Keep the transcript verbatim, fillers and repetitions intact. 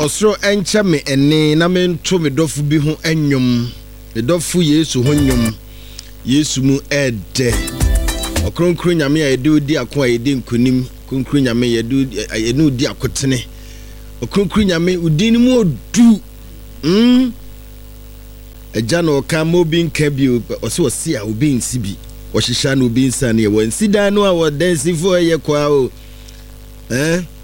Osro encha me ene na me nto me dofo bi ho enwom. Me dofo Yesu ho nwom. Yesu mu ede. Okronkro nyame a yede odi akon a yede nkonim. Okronkro nyame yede ene odi akotene. Okronkro nyame udi ni mu odu. Mm. Eja no ka mobi nka bi ose wose a obi nsi bi. Wo hihya no obi nsa ne wo nsi dan no a wo dansi fo ye kwa o. Eh?